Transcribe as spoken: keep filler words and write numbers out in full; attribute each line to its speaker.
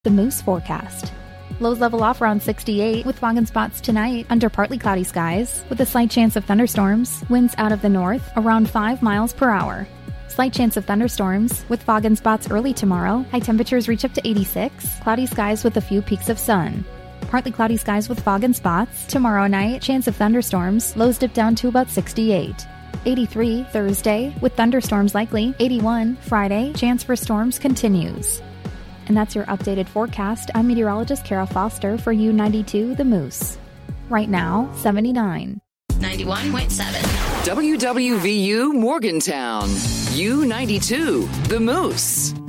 Speaker 1: The Moose forecast. Lows level off around sixty-eight with fog and spots tonight under partly cloudy skies with a slight chance of thunderstorms. Winds out of the north around five miles per hour. Slight chance of thunderstorms with fog and spots early tomorrow. High temperatures reach up to eighty-six. Cloudy skies with a few peaks of sun. Partly cloudy skies with fog and spots. Tomorrow night, chance of thunderstorms. Lows dip down to about sixty-eight. eighty-three Thursday with thunderstorms likely. eighty-one Friday, chance for storms continues. And that's your updated forecast. I'm meteorologist Kara Foster for U ninety-two The Moose. Right now, seventy-nine.
Speaker 2: ninety-one point seven.
Speaker 3: W W V U Morgantown. U ninety-two The Moose.